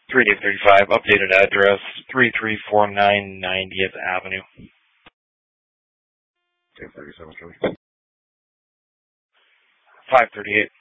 3835, updated address, 3349 90th Avenue. 1037, Charlie. 538.